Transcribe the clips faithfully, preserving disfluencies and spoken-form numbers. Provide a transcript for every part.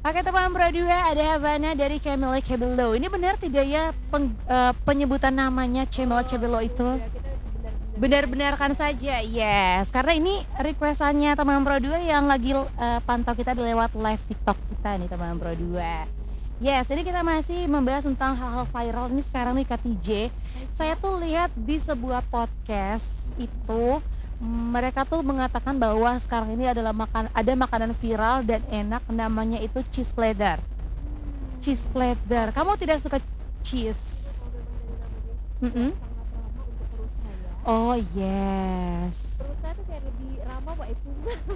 Oke teman Pro dua, ada Havana dari Camila Cabello. Ini benar tidak ya peng, uh, penyebutan namanya Camila Cabello itu? Benar-benarkan saja, yes. Karena ini requestannya teman Pro dua yang lagi uh, pantau kita lewat live TikTok kita nih teman Pro dua. Yes, ini kita masih membahas tentang hal-hal viral ini sekarang nih Kak T J. Saya tuh lihat di sebuah podcast itu mereka tuh mengatakan bahwa sekarang ini adalah makan ada makanan viral dan enak, namanya itu cheese platter. Cheese platter. Kamu tidak suka cheese? Mm-mm. Oh yes. Perut saya tuh kayak lebih ramah Pak itu.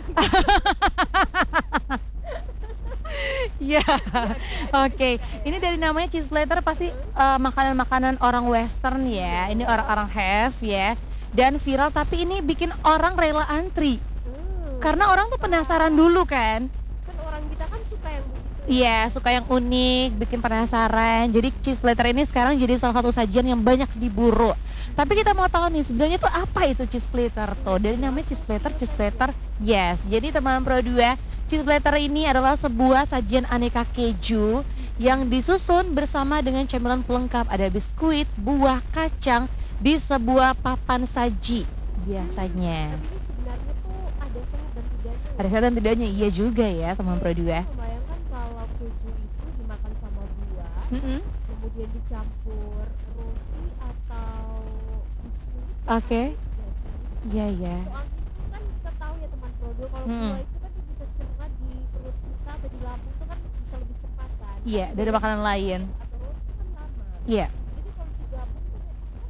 Ya, oke. Ini dari namanya cheese platter pasti uh, makanan-makanan orang Western ya. Ini orang-orang have ya. Dan viral, tapi ini bikin orang rela antri. Hmm. Karena orang tuh penasaran dulu kan. Kan orang kita kan suka yang begitu. Iya, suka yang unik, bikin penasaran. Jadi cheese platter ini sekarang jadi salah satu sajian yang banyak diburu. Tapi kita mau tahu nih sebenarnya tuh apa itu cheese platter tuh? Dari namanya cheese platter, cheese platter. Yes. Jadi teman Pro dua, cheese platter ini adalah sebuah sajian aneka keju yang disusun bersama dengan camilan pelengkap. Ada biskuit, buah, kacang di sebuah papan saji biasanya. Tapi ini sebenarnya tuh ada sehat dan tidaknya. Ada sehat dan tidaknya, iya juga ya teman Pro dua. Membayangkan kalau keju itu dimakan sama buah, Mm-mm. kemudian dicampur roti atau biskuit. Oke. Okay. Iya ya. Soalnya itu kan kita tahu ya teman Pro dua, kalau Mm-mm. buah itu kan dia bisa cerna di perut kita atau di lambung tuh kan bisa lebih cepat kan. Iya, Tapi dari kalau makanan lain. atau roti itu kan lama. Iya. Jadi kalau digabung tuh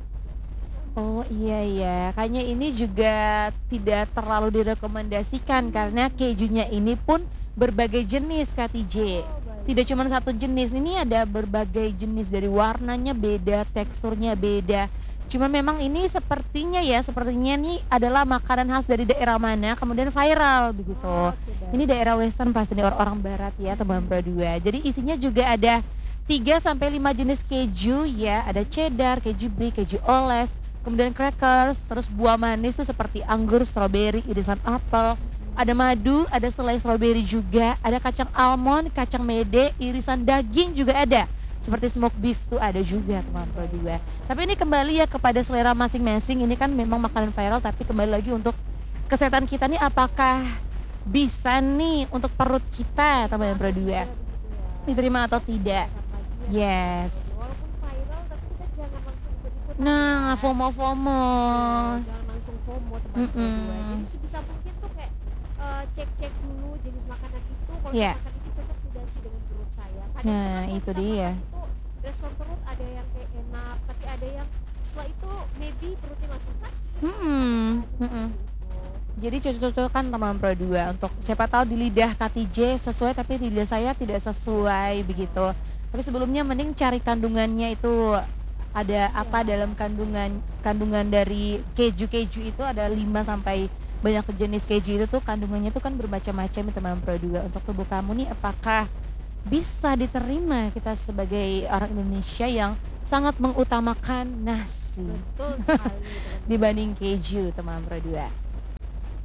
Oh iya ya, kayaknya ini juga tidak terlalu direkomendasikan karena kejunya ini pun berbagai jenis Kak T J. Tidak cuma satu jenis, ini ada berbagai jenis, dari warnanya beda, teksturnya beda. Cuman memang ini sepertinya ya, sepertinya ini adalah makanan khas dari daerah mana, kemudian viral begitu. Oh, okay, Ini daerah Western pasti, ini orang-orang barat ya teman Pro dua. Jadi isinya juga ada tiga sampai lima jenis keju ya, ada cheddar, keju brie, keju oles, kemudian crackers, terus buah manis tuh seperti anggur, stroberi, irisan apel, ada madu, ada selai stroberi juga, ada kacang almond, kacang mede, irisan daging juga ada, seperti smoke beef tuh ada juga teman Pro dua. Tapi ini kembali ya kepada selera masing-masing. Ini kan memang makanan viral, tapi kembali lagi untuk kesehatan kita nih, apakah bisa nih untuk perut kita teman Pro dua diterima atau tidak. Yes. walaupun viral tapi kita jangan langsung ikut-ikut. Nah, FOMO-FOMO. Jangan langsung FOMO teman Mm-mm. Pro dua. Jadi sebisa mungkin tuh kayak eh, cek-cek dulu jenis makanan itu, kalau Iya. makan itu cocok tidak sih dengan perut saya. Kadang Nah, kadang kalau itu kita dia. makan itu respon perut ada yang kayak enak, tapi ada yang setelah itu maybe perutnya langsung sakit. Mm-mm. Mm-mm. Jadi cocok-cocokan teman Pro dua untuk siapa tahu di lidah Kak T J sesuai, tapi di lidah saya tidak sesuai begitu. Tapi sebelumnya mending cari kandungannya itu ada apa dalam kandungan kandungan dari keju-keju itu, ada lima sampai banyak jenis keju itu tuh kandungannya tuh kan bermacam-macam ya teman Pro dua. Untuk tubuh kamu nih apakah bisa diterima kita sebagai orang Indonesia yang sangat mengutamakan nasi Betul sekali. teman-teman. dibanding keju teman Pro dua.